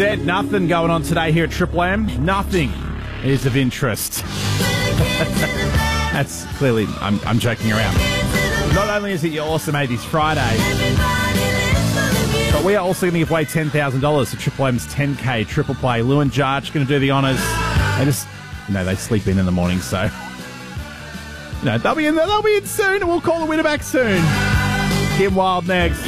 Dead, nothing going on today here at Triple M. Nothing is of interest. That's clearly, I'm joking around. Not only is it your Awesome 80s Friday, but we are also going to give away $10,000 to Triple M's 10K Triple Play. Lou and Jarch going to do the honours. They just, they sleep in the morning, so they'll be in soon, and we'll call the winner back soon. Kim Wilde next.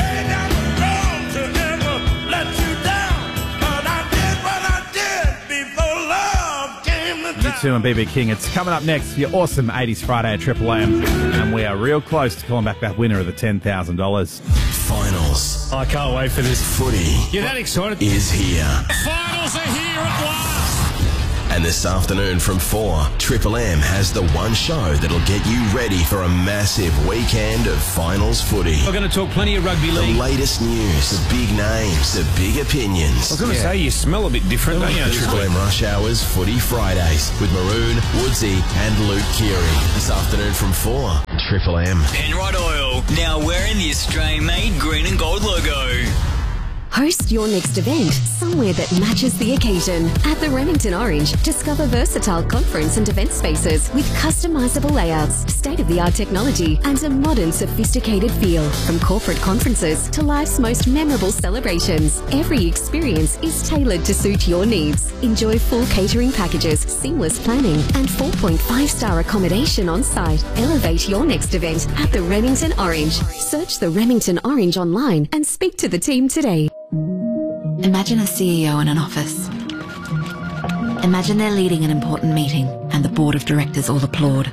U2 and BB King. It's coming up next for your Awesome 80s Friday at Triple M, and we are real close to calling back that winner of the $10,000. Finals. I can't wait for this. Footy. You're that excited? Is here. Finals are here at last. And this afternoon from 4, Triple M has the one show that'll get you ready for a massive weekend of finals footy. We're going to talk plenty of rugby league. The latest news, the big names, the big opinions. I was going to say, you smell a bit different, don't you? Triple M Rush Hours Footy Fridays with Maroon, Woodsy and Luke Keary. This afternoon from 4, Triple M. Penrite Oil, now wearing the Australian-made green and gold logo. Host your next event somewhere that matches the occasion. At the Remington Orange, discover versatile conference and event spaces with customizable layouts, state-of-the-art technology, and a modern, sophisticated feel. From corporate conferences to life's most memorable celebrations, every experience is tailored to suit your needs. Enjoy full catering packages, seamless planning, and 4.5-star accommodation on site. Elevate your next event at the Remington Orange. Search the Remington Orange online and speak to the team today. Imagine a CEO in an office. Imagine they're leading an important meeting and the board of directors all applaud.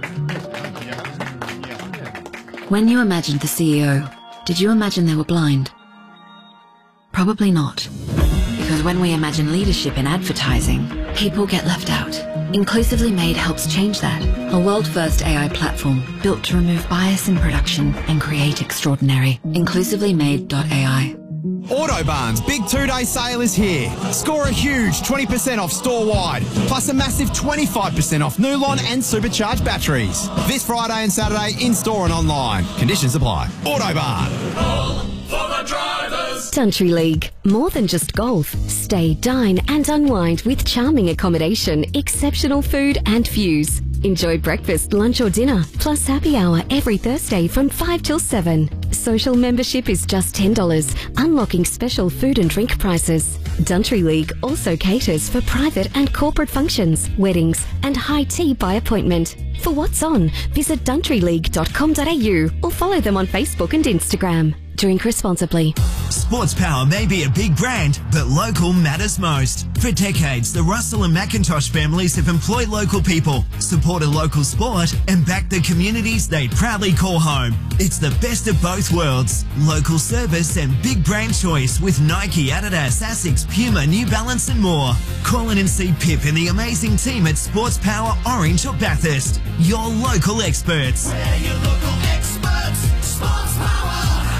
When you imagined the CEO, did you imagine they were blind? Probably not. Because when we imagine leadership in advertising, people get left out. Inclusively Made helps change that. A world-first AI platform built to remove bias in production and create extraordinary. InclusivelyMade.ai. Autobarn's big 2-day sale is here. Score a huge 20% off store-wide, plus a massive 25% off Nulon and supercharged batteries. This Friday and Saturday in-store and online. Conditions apply. Autobarn. All for the drivers. Country League. More than just golf. Stay, dine and unwind with charming accommodation, exceptional food and views. Enjoy breakfast, lunch or dinner, plus happy hour every Thursday from 5 till 7. Social membership is just $10, unlocking special food and drink prices. Country League also caters for private and corporate functions, weddings and high tea by appointment. For what's on, visit countryleague.com.au or follow them on Facebook and Instagram. Drink responsibly. Sports Power may be a big brand, but local matters most. For decades, the Russell and McIntosh families have employed local people, supported local sport, and backed the communities they proudly call home. It's the best of both worlds. Local service and big brand choice with Nike, Adidas, Asics, Puma, New Balance and more. Call in and see Pip and the amazing team at Sports Power Orange or Bathurst. Your local experts. We're your local experts. Sports Power.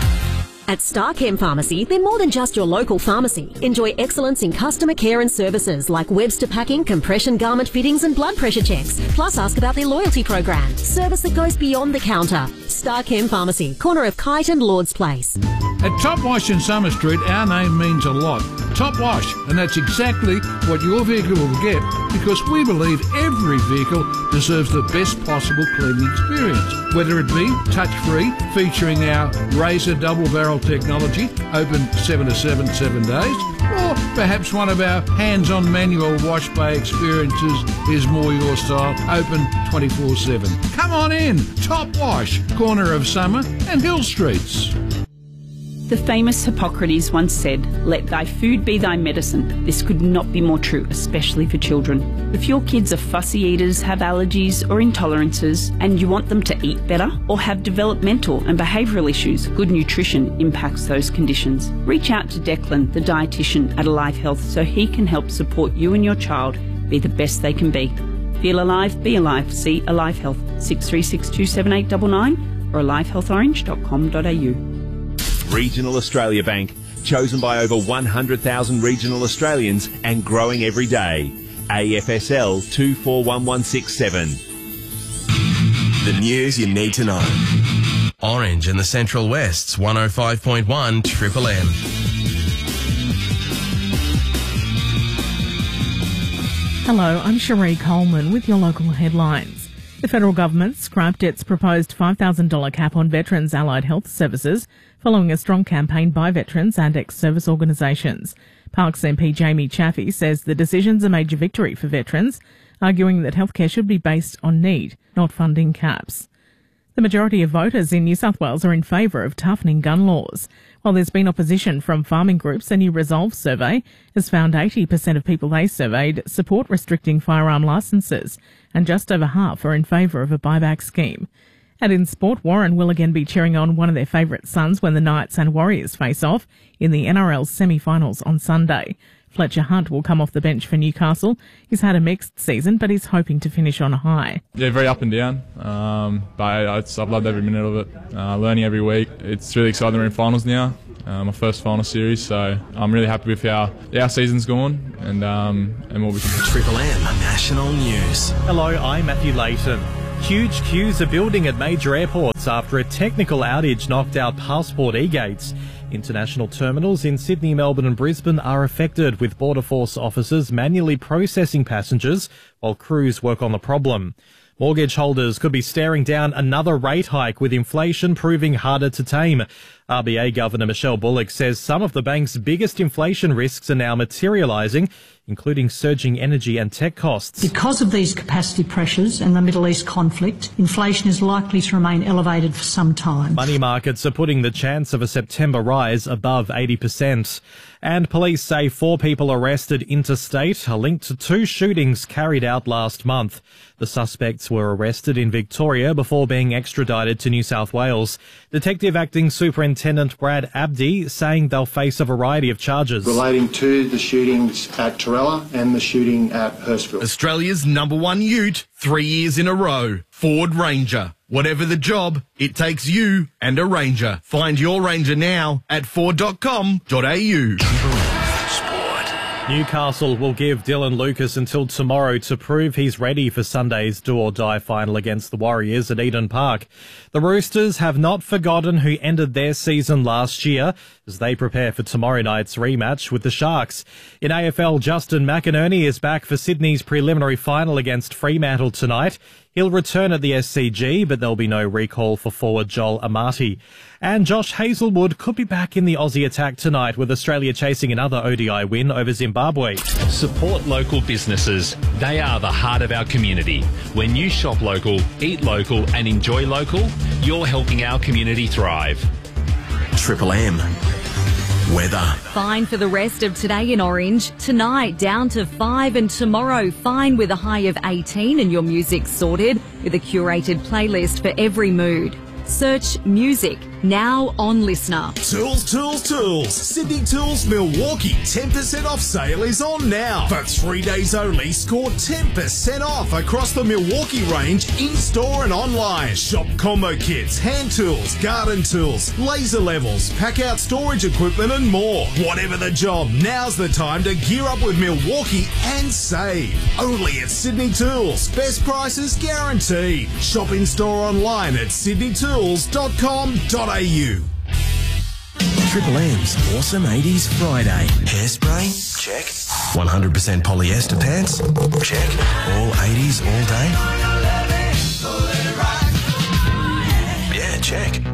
At Starchem Pharmacy, they're more than just your local pharmacy. Enjoy excellence in customer care and services like Webster packing, compression garment fittings and blood pressure checks. Plus ask about their loyalty program. Service that goes beyond the counter. Starchem Pharmacy, corner of Kite and Lord's Place. At Top Wash in Summer Street, our name means a lot. Top Wash, and that's exactly what your vehicle will get because we believe every vehicle deserves the best possible cleaning experience. Whether it be touch-free, featuring our Razor double-barrel technology, open 7 to 7 days, or perhaps one of our hands-on manual wash bay experiences is more your style, open 24/7. Come on in, Top Wash, corner of Summer and Hill Streets. The famous Hippocrates once said, "Let thy food be thy medicine." This could not be more true, especially for children. If your kids are fussy eaters, have allergies or intolerances, and you want them to eat better or have developmental and behavioural issues, good nutrition impacts those conditions. Reach out to Declan, the dietitian at Alive Health, so he can help support you and your child be the best they can be. Feel alive, be alive. See Alive Health, 63627899 or alivehealthorange.com.au. Regional Australia Bank, chosen by over 100,000 regional Australians and growing every day. AFSL 241167. The news you need to know. Orange in the Central West's 105.1 Triple M. Hello, I'm Cherie Coleman with your local headlines. The federal government scrapped its proposed $5,000 cap on veterans' allied health services following a strong campaign by veterans and ex-service organisations. Parks MP Jamie Chaffey says the decision's a major victory for veterans, arguing that healthcare should be based on need, not funding caps. The majority of voters in New South Wales are in favour of toughening gun laws. While there's been opposition from farming groups, a new Resolve survey has found 80% of people they surveyed support restricting firearm licences, and just over half are in favour of a buyback scheme. And in sport, Warren will again be cheering on one of their favourite sons when the Knights and Warriors face off in the NRL semi-finals on Sunday. Fletcher Hunt will come off the bench for Newcastle. He's had a mixed season, but he's hoping to finish on a high. Yeah, very up and down, but I've loved every minute of it. Learning every week. It's really exciting. We're in finals now, my first final series, so I'm really happy with how our season's gone and what we can do. Triple M National News. Hello, I'm Matthew Layton. Huge queues are building at major airports after a technical outage knocked out passport e-gates. International terminals in Sydney, Melbourne and Brisbane are affected, with Border Force officers manually processing passengers while crews work on the problem. Mortgage holders could be staring down another rate hike, with inflation proving harder to tame. RBA Governor Michelle Bullock says some of the bank's biggest inflation risks are now materialising, including surging energy and tech costs. Because of these capacity pressures and the Middle East conflict, inflation is likely to remain elevated for some time. Money markets are putting the chance of a September rise above 80%. And police say 4 people arrested interstate are linked to 2 shootings carried out last month. The suspects were arrested in Victoria before being extradited to New South Wales. Detective Acting Superintendent Brad Abdi saying they'll face a variety of charges relating to the shootings at Torella and the shooting at Hurstville. Australia's #1 ute 3 years in a row, Ford Ranger. Whatever the job, it takes you and a Ranger. Find your Ranger now at ford.com.au. Newcastle will give Dylan Lucas until tomorrow to prove he's ready for Sunday's do-or-die final against the Warriors at Eden Park. The Roosters have not forgotten who ended their season last year as they prepare for tomorrow night's rematch with the Sharks. In AFL, Justin McInerney is back for Sydney's preliminary final against Fremantle tonight. He'll return at the SCG, but there'll be no recall for forward Joel Amati. And Josh Hazelwood could be back in the Aussie attack tonight, with Australia chasing another ODI win over Zimbabwe. Support local businesses. They are the heart of our community. When you shop local, eat local and enjoy local, you're helping our community thrive. Triple M. Weather. Fine for the rest of today in Orange. Tonight down to 5 and tomorrow fine with a high of 18 and your music sorted with a curated playlist for every mood. Search music now on Listener. Tools, tools, tools. Sydney Tools Milwaukee 10% off sale is on now. For 3 days only, score 10% off across the Milwaukee range in-store and online. Shop combo kits, hand tools, garden tools, laser levels, pack-out storage equipment and more. Whatever the job, now's the time to gear up with Milwaukee and save. Only at Sydney Tools. Best prices guaranteed. Shop in-store online at sydneytools.com.au. Triple M's Awesome 80s Friday. Hairspray? Check. 100% polyester pants? Check. All 80s all day? Yeah, check.